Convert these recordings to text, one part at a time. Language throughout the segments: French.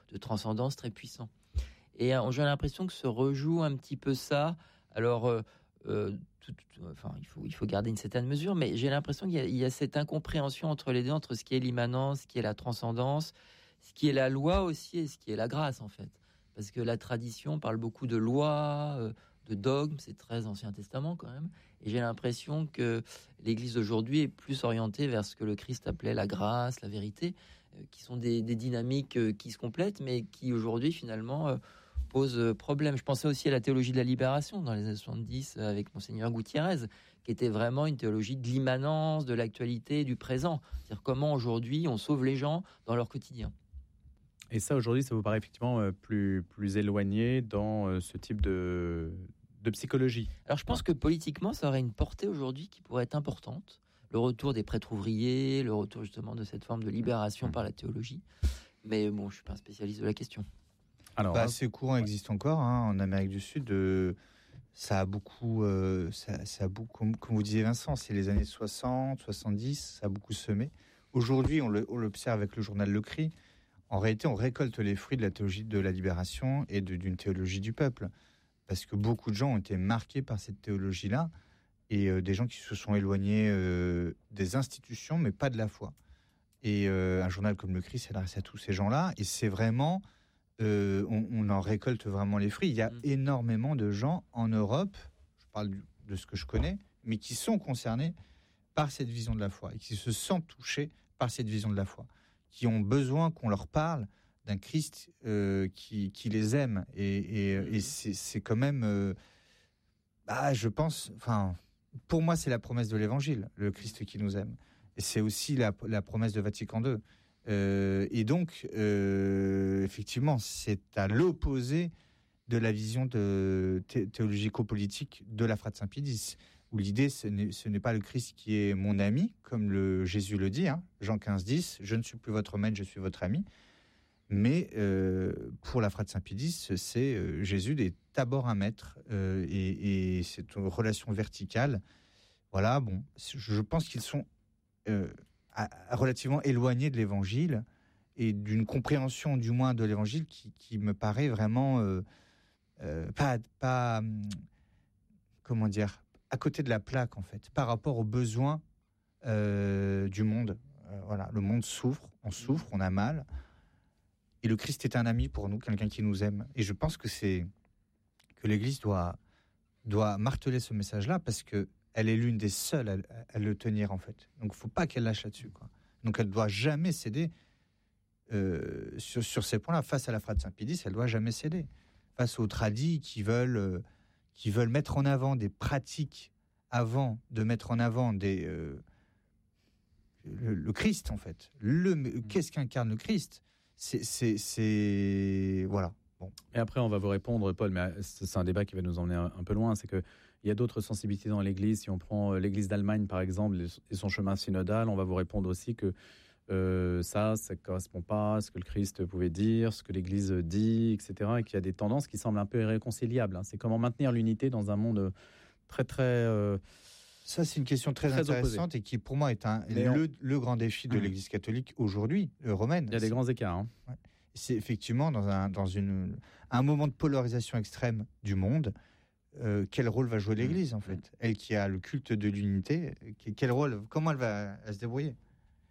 transcendance très puissant. Et j'ai l'impression que se rejoue un petit peu ça. Alors, il faut garder une certaine mesure, mais j'ai l'impression qu'il y a cette incompréhension entre les deux, entre ce qui est l'immanence, ce qui est la transcendance, ce qui est la loi aussi et ce qui est la grâce, en fait. Parce que la tradition parle beaucoup de loi, de dogme, c'est très Ancien Testament quand même. Et j'ai l'impression que l'Église d'aujourd'hui est plus orientée vers ce que le Christ appelait la grâce, la vérité, qui sont des dynamiques qui se complètent, mais qui aujourd'hui finalement posent problème. Je pensais aussi à la théologie de la libération dans les années 70 avec Monseigneur Gutiérrez, qui était vraiment une théologie de l'immanence, de l'actualité, du présent. C'est-à-dire comment aujourd'hui on sauve les gens dans leur quotidien. Et ça, aujourd'hui, ça vous paraît effectivement plus éloigné dans ce type de psychologie? Alors, je pense que politiquement, ça aurait une portée aujourd'hui qui pourrait être importante. Le retour des prêtres ouvriers, le retour justement de cette forme de libération par la théologie. Mais bon, je ne suis pas un spécialiste de la question. Alors, ces courants existent encore en Amérique du Sud. Ça a beaucoup, comme vous disiez Vincent, c'est les années 60, 70, ça a beaucoup semé. Aujourd'hui, on l'observe avec le journal Le Cri. En réalité, on récolte les fruits de la théologie de la libération et d'une théologie du peuple. Parce que beaucoup de gens ont été marqués par cette théologie-là et des gens qui se sont éloignés des institutions, mais pas de la foi. Et un journal comme Le Cri s'adresse à tous ces gens-là. Et c'est vraiment... on en récolte vraiment les fruits. Il y a énormément de gens en Europe, je parle de ce que je connais, mais qui sont concernés par cette vision de la foi et qui se sentent touchés par cette vision de la foi, qui ont besoin qu'on leur parle d'un Christ qui les aime. Et c'est quand même... je pense... Pour moi, c'est la promesse de l'Évangile, le Christ qui nous aime. Et c'est aussi la promesse de Vatican II. Et donc, effectivement, c'est à l'opposé de la vision théologico-politique de la Frate Saint-Pie X, où l'idée, ce n'est pas le Christ qui est mon ami, comme Jésus le dit, Jean 15, 10, « Je ne suis plus votre maître, je suis votre ami ». Mais pour la Frate Saint-Pie X, c'est Jésus est d'abord un maître, et c'est une relation verticale. Voilà, bon, je pense qu'ils sont relativement éloignés de l'Évangile et d'une compréhension, du moins, de l'Évangile qui me paraît vraiment pas comment dire, à côté de la plaque, en fait, par rapport aux besoins du monde. Voilà, le monde souffre, on a mal. Et le Christ est un ami pour nous, quelqu'un qui nous aime. Et je pense que l'Église doit marteler ce message-là parce que elle est l'une des seules à le tenir, en fait. Donc, il ne faut pas qu'elle lâche là-dessus, quoi. Donc, elle ne doit jamais céder sur ces points-là. Face à la Frate Saint-Pie X, elle ne doit jamais céder. Face aux tradis qui veulent mettre en avant des pratiques avant de mettre en avant le Christ, en fait. Qu'est-ce qu'incarne le Christ ? C'est voilà. Bon. Et après, on va vous répondre, Paul, mais c'est un débat qui va nous emmener un peu loin. C'est qu'il y a d'autres sensibilités dans l'Église. Si on prend l'Église d'Allemagne, par exemple, et son chemin synodal, on va vous répondre aussi que ça ne correspond pas à ce que le Christ pouvait dire, ce que l'Église dit, etc. Et qu'il y a des tendances qui semblent un peu irréconciliables. C'est comment maintenir l'unité dans un monde très, très... Ça, c'est une question très intéressante opposée. Et qui, pour moi, est le grand défi de l'Église catholique aujourd'hui, romaine. Il y a des grands écarts. Ouais. C'est effectivement dans un moment de polarisation extrême du monde, quel rôle va jouer l'Église, en fait ? Elle qui a le culte de l'unité, quel rôle, comment elle va se débrouiller ? Vincent ?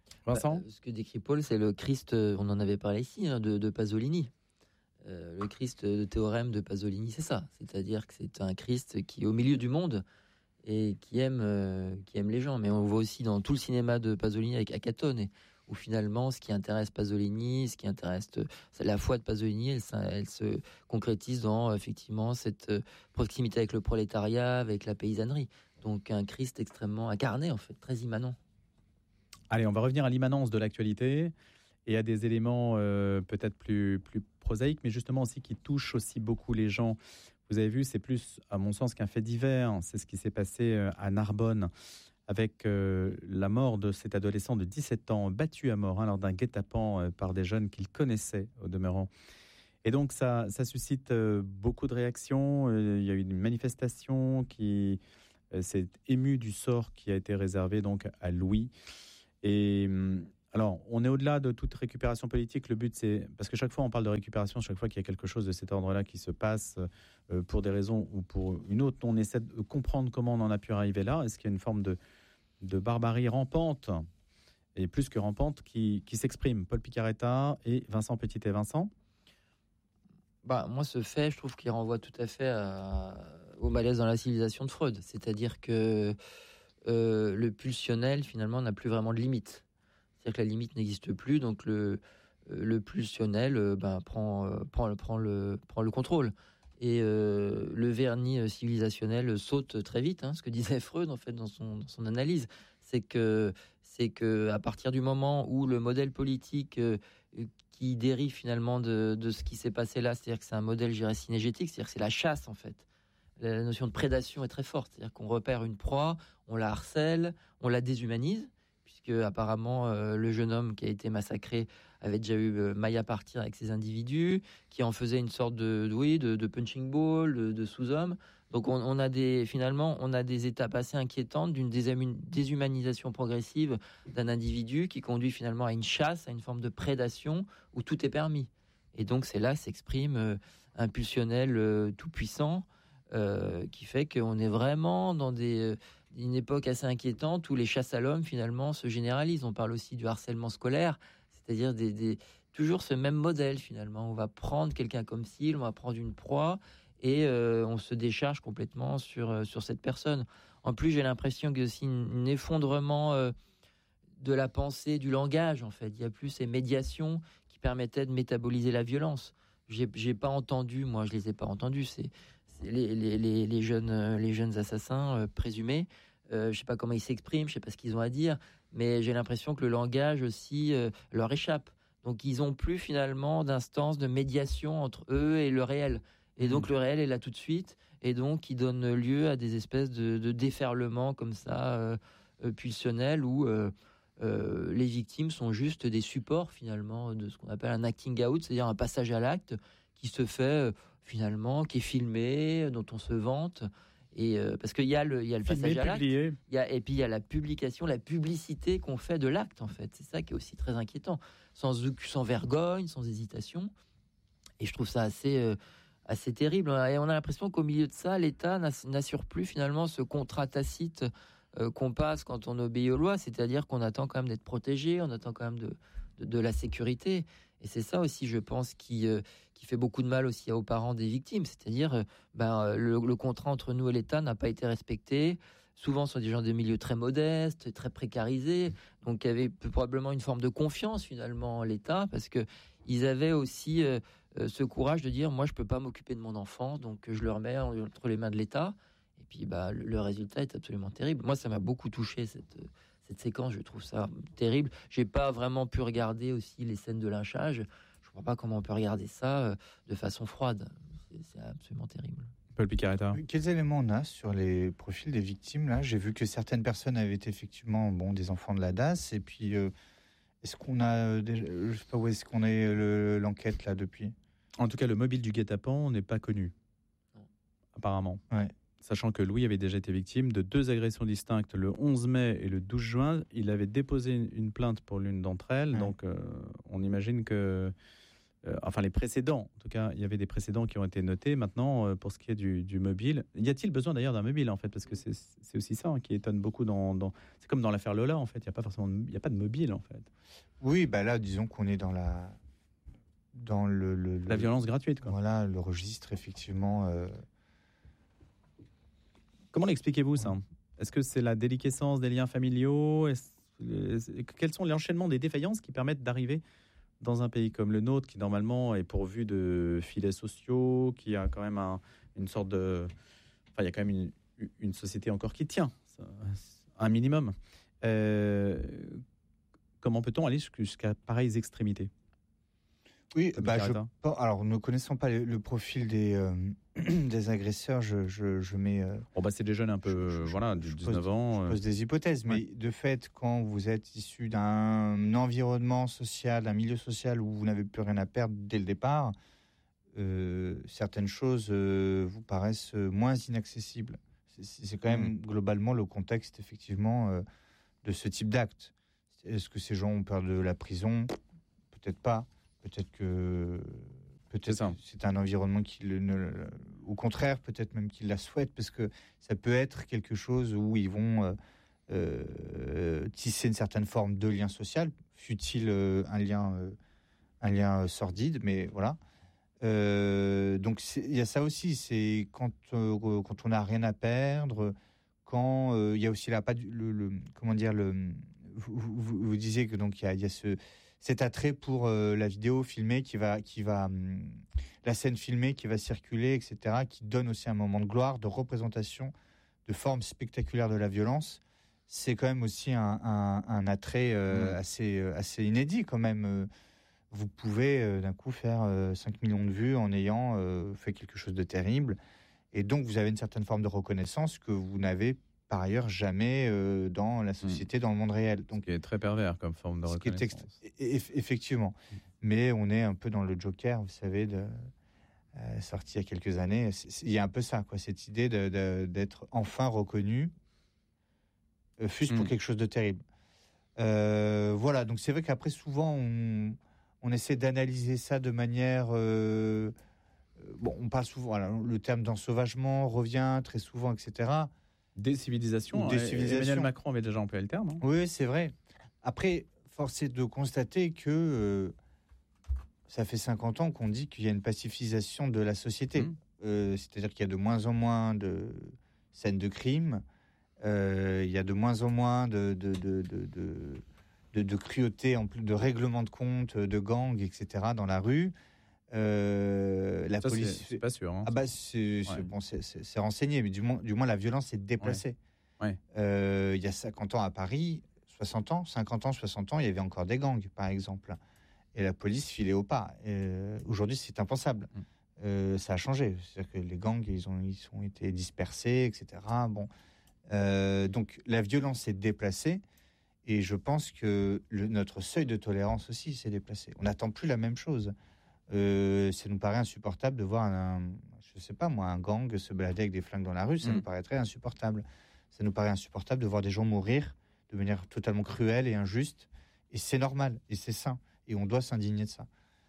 Ce que décrit Paul, c'est le Christ, on en avait parlé ici, de Pasolini. Le Christ de Théorème de Pasolini, c'est ça. C'est-à-dire que c'est un Christ qui est au milieu du monde et qui aime les gens. Mais on voit aussi dans tout le cinéma de Pasolini avec Acatone, où finalement, ce qui intéresse Pasolini, la foi de Pasolini, elle se concrétise dans effectivement cette proximité avec le prolétariat, avec la paysannerie. Donc un Christ extrêmement incarné, en fait, très immanent. Allez, on va revenir à l'immanence de l'actualité et à des éléments peut-être plus prosaïques, mais justement aussi qui touchent aussi beaucoup les gens. Vous avez vu, c'est plus, à mon sens, qu'un fait divers. C'est ce qui s'est passé à Narbonne avec la mort de cet adolescent de 17 ans, battu à mort lors d'un guet-apens par des jeunes qu'il connaissait au demeurant. Et donc, ça suscite beaucoup de réactions. Il y a eu une manifestation qui s'est émue du sort qui a été réservé donc à Louis. Et Alors, on est au-delà de toute récupération politique. Le but, c'est... Parce que chaque fois, on parle de récupération, chaque fois qu'il y a quelque chose de cet ordre-là qui se passe pour des raisons ou pour une autre, on essaie de comprendre comment on en a pu arriver là. Est-ce qu'il y a une forme de barbarie rampante, et plus que rampante, qui s'exprime? Paul Picaretta et Vincent Petit et Vincent. Moi, ce fait, je trouve qu'il renvoie tout à fait au malaise dans la civilisation de Freud. C'est-à-dire que le pulsionnel, finalement, n'a plus vraiment de limite. C'est-à-dire que la limite n'existe plus, donc le pulsionnel prend le contrôle. Et le vernis civilisationnel saute très vite. Ce que disait Freud, en fait, dans son analyse, c'est que à partir du moment où le modèle politique qui dérive finalement de ce qui s'est passé là, c'est-à-dire que c'est un modèle, je dirais, synégétique, c'est-à-dire que c'est la chasse, en fait. La notion de prédation est très forte, c'est-à-dire qu'on repère une proie, on la harcèle, on la déshumanise, puisque apparemment le jeune homme qui a été massacré avait déjà eu maille à partir avec ces individus, qui en faisaient une sorte de punching ball, de sous-homme. Donc on a des étapes assez inquiétantes d'une déshumanisation progressive d'un individu qui conduit finalement à une chasse, à une forme de prédation où tout est permis. Et donc c'est là s'exprime un pulsionnel tout puissant qui fait qu'on est vraiment dans une époque assez inquiétante où les chasses à l'homme finalement se généralisent. On parle aussi du harcèlement scolaire, c'est-à-dire toujours ce même modèle finalement. On va prendre quelqu'un comme cible, on va prendre une proie et on se décharge complètement sur cette personne. En plus, j'ai l'impression qu'il y a aussi un effondrement de la pensée, du langage en fait. Il y a plus ces médiations qui permettaient de métaboliser la violence. J'ai pas entendu, moi je les ai pas entendus, c'est les jeunes assassins présumés. Je sais pas comment ils s'expriment, je sais pas ce qu'ils ont à dire, mais j'ai l'impression que le langage aussi leur échappe. Donc ils ont plus finalement d'instance de médiation entre eux et le réel. Et donc le réel est là tout de suite, et donc il donne lieu à des espèces de déferlements comme ça, pulsionnels, où les victimes sont juste des supports finalement de ce qu'on appelle un acting out, c'est-à-dire un passage à l'acte qui se fait finalement, qui est filmé, dont on se vante. Et parce qu'il y a le passage à l'acte, et puis il y a la publication, la publicité qu'on fait de l'acte en fait. C'est ça qui est aussi très inquiétant, sans vergogne, sans hésitation. Et je trouve ça assez terrible. Et on a l'impression qu'au milieu de ça, l'État n'assure plus finalement ce contrat tacite qu'on passe quand on obéit aux lois, c'est-à-dire qu'on attend quand même d'être protégé, on attend quand même de la sécurité. Et c'est ça aussi, je pense, qui fait beaucoup de mal aussi aux parents des victimes, c'est-à-dire le contrat entre nous et l'État n'a pas été respecté. Souvent, ce sont des gens de milieux très modestes, très précarisés, donc il y avait probablement une forme de confiance finalement en l'État, parce qu'ils avaient aussi ce courage de dire, moi je peux pas m'occuper de mon enfant, donc je le remets entre les mains de l'État. Et puis le résultat est absolument terrible. Moi, ça m'a beaucoup touché cette séquence, je trouve ça terrible. J'ai pas vraiment pu regarder aussi les scènes de lynchage. Je comprends pas comment on peut regarder ça de façon froide. C'est absolument terrible. Paul Picaretta. Quels éléments on a sur les profils des victimes là? J'ai vu que certaines personnes avaient été effectivement des enfants de la DAS. Et puis, est-ce qu'on a je sais pas où est-ce qu'on est l'enquête là depuis? En tout cas, le mobile du guet-apens n'est pas connu. Non. Apparemment. Ouais. Sachant que Louis avait déjà été victime de 2 agressions distinctes le 11 mai et le 12 juin. Il avait déposé une plainte pour l'une d'entre elles. Ouais. Donc, on imagine que... les précédents, en tout cas, il y avait des précédents qui ont été notés. Maintenant, pour ce qui est du mobile, y a-t-il besoin d'ailleurs d'un mobile, en fait? Parce que c'est aussi ça qui étonne beaucoup. C'est comme dans l'affaire Lola, en fait. Il n'y a pas de mobile, en fait. Oui, là, disons qu'on est dans la violence gratuite, quoi. Voilà, le registre, effectivement... Comment l'expliquez-vous, ça? Est-ce que c'est la déliquescence des liens familiaux? Quels sont l'enchaînement des défaillances qui permettent d'arriver dans un pays comme le nôtre, qui normalement est pourvu de filets sociaux, qui a quand même une sorte de... il y a quand même une société encore qui tient, un minimum. Comment peut-on aller jusqu'à pareilles extrémités? Oui, alors ne connaissant pas le profil des agresseurs, je mets... c'est des jeunes un peu, du 19 ans. Je pose des hypothèses, mais de fait, quand vous êtes issu d'un environnement social, d'un milieu social où vous n'avez plus rien à perdre dès le départ, certaines choses vous paraissent moins inaccessibles. C'est quand même globalement le contexte, effectivement, de ce type d'acte. Est-ce que ces gens ont peur de la prison? Peut-être pas. Peut-être que c'est un environnement au contraire, peut-être même qu'ils la souhaitent, parce que ça peut être quelque chose où ils vont tisser une certaine forme de lien social, fût-il un lien sordide, mais voilà. Donc il y a ça aussi, c'est quand on n'a rien à perdre, quand il y a aussi comment dire, vous disiez que donc il y a cet attrait pour la vidéo filmée la scène filmée qui va circuler, etc., qui donne aussi un moment de gloire, de représentation, de forme spectaculaire de la violence. C'est quand même aussi un attrait assez inédit quand même. Vous pouvez d'un coup faire 5 millions de vues en ayant fait quelque chose de terrible. Et donc, vous avez une certaine forme de reconnaissance que vous n'avez par ailleurs jamais dans la société, dans le monde réel. Donc, ce qui est très pervers comme forme de reconnaissance. Effectivement. Mais on est un peu dans le Joker, vous savez, sorti il y a quelques années. Il y a un peu ça, quoi, cette idée d'être enfin reconnu, fût-ce pour quelque chose de terrible. Voilà, donc c'est vrai qu'après, souvent, on essaie d'analyser ça de manière... on parle souvent... Voilà, le terme d'ensauvagement revient très souvent, etc. Décivilisation. Emmanuel Macron avait déjà employé le terme. Hein. Oui, c'est vrai. Après, force est de constater que ça fait 50 ans qu'on dit qu'il y a une pacifisation de la société. C'est-à-dire qu'il y a de moins en moins de scènes de crimes. Il y a de moins en moins de cruauté, en plus de règlements de compte, de gangs, etc. dans la rue. La police, c'est pas sûr. Hein. Ah bah c'est renseigné, mais du moins la violence est déplacée. Ouais. Il y a 50 ans à Paris, 50 ans, 60 ans, il y avait encore des gangs, par exemple, et la police filait au pas. Aujourd'hui, c'est impensable. Ça a changé. C'est-à-dire que les gangs, ils ont été dispersés, etc. Bon, donc la violence est déplacée. Et je pense que notre seuil de tolérance aussi s'est déplacé. On n'attend plus la même chose. Ça nous paraît insupportable de voir un gang se balader avec des flingues dans la rue. Ça nous paraîtrait insupportable. Ça nous paraît insupportable de voir des gens mourir de manière totalement cruelle et injuste. Et c'est normal, et c'est sain. Et on doit s'indigner de ça.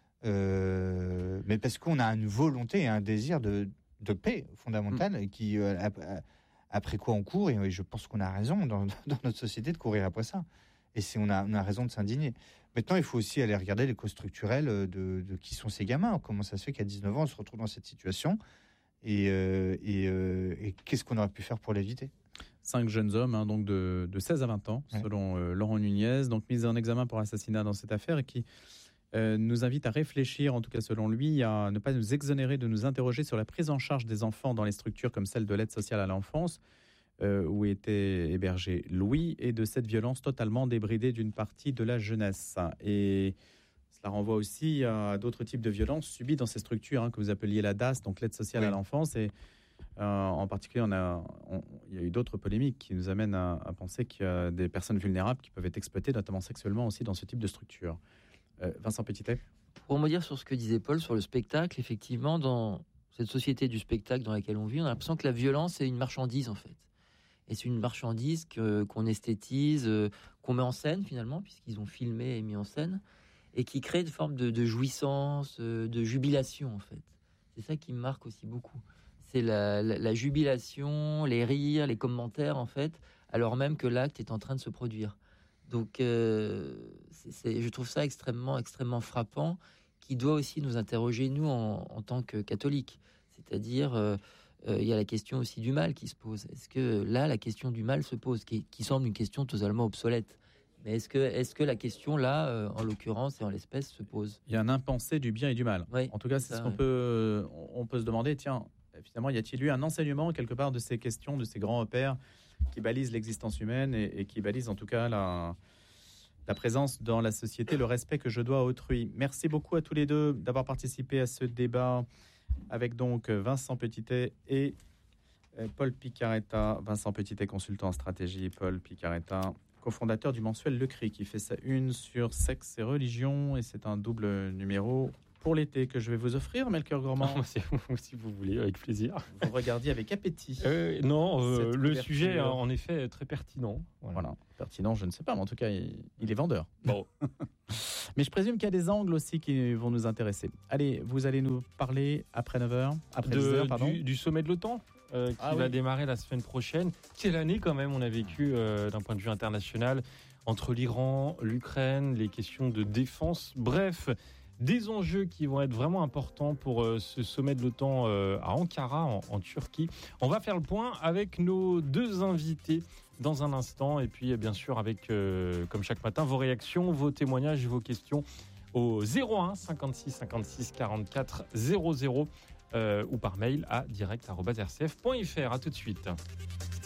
Mais parce qu'on a une volonté et un désir de paix fondamentale qui... après quoi on court, et je pense qu'on a raison dans notre société de courir après ça. Et on a raison de s'indigner. Maintenant, il faut aussi aller regarder les causes structurelles de qui sont ces gamins. Comment ça se fait qu'à 19 ans, on se retrouve dans cette situation et qu'est-ce qu'on aurait pu faire pour l'éviter? 5 jeunes hommes, hein, donc de 16 à 20 ans, selon Laurent Nunez, donc mis en examen pour assassinat dans cette affaire, et qui nous invite à réfléchir, en tout cas selon lui, à ne pas nous exonérer de nous interroger sur la prise en charge des enfants dans les structures comme celle de l'aide sociale à l'enfance, où était hébergé Louis, et de cette violence totalement débridée d'une partie de la jeunesse. Et cela renvoie aussi à d'autres types de violences subies dans ces structures, hein, que vous appeliez la DAS, donc l'aide sociale à l'enfance. Et en particulier, il y a eu d'autres polémiques qui nous amènent à penser qu'il y a des personnes vulnérables qui peuvent être exploitées, notamment sexuellement aussi, dans ce type de structure. Vincent Petitet. Pour me dire sur ce que disait Paul sur le spectacle, effectivement, dans cette société du spectacle dans laquelle on vit, on a l'impression que la violence est une marchandise, en fait. Et c'est une marchandise qu'on esthétise, qu'on met en scène, finalement, puisqu'ils ont filmé et mis en scène, et qui crée une forme de jouissance, de jubilation, en fait. C'est ça qui me marque aussi beaucoup. C'est la jubilation, les rires, les commentaires, en fait, alors même que l'acte est en train de se produire. Donc, je trouve ça extrêmement, extrêmement frappant, qui doit aussi nous interroger, nous, en tant que catholiques. C'est-à-dire, il y a la question aussi du mal qui se pose. Est-ce que là, la question du mal se pose, qui semble une question totalement obsolète? Mais est-ce que la question, là, en l'occurrence et en l'espèce, se pose? Il y a un impensé du bien et du mal. Oui, en tout cas, c'est ce qu'on peut... On peut se demander, tiens, finalement, y a-t-il eu un enseignement, quelque part, de ces questions, de ces grands repères qui balisent l'existence humaine et qui balisent en tout cas la présence dans la société, le respect que je dois à autrui. Merci beaucoup à tous les deux d'avoir participé à ce débat avec donc Vincent Petitet et Paul Picaretta. Vincent Petitet, consultant en stratégie, Paul Picaretta, cofondateur du mensuel Le Cri, qui fait sa une sur sexe et religion, et c'est un double numéro pour l'été que je vais vous offrir, Melchior Gormand. Si vous voulez, avec plaisir. Vous regardiez avec appétit. Non, le sujet est en effet très pertinent. Voilà. Pertinent, je ne sais pas, mais en tout cas, il est vendeur. Bon. Mais je présume qu'il y a des angles aussi qui vont nous intéresser. Allez, vous allez nous parler après 9h, après 10h, pardon. Du sommet de l'OTAN qui va démarrer la semaine prochaine. Quelle année quand même on a vécu d'un point de vue international entre l'Iran, l'Ukraine, les questions de défense. Bref, des enjeux qui vont être vraiment importants pour ce sommet de l'OTAN à Ankara, en Turquie. On va faire le point avec nos deux invités dans un instant. Et puis, bien sûr, avec, comme chaque matin, vos réactions, vos témoignages et vos questions au 01 56 56 44 00 ou par mail à direct@rcf.fr. À tout de suite.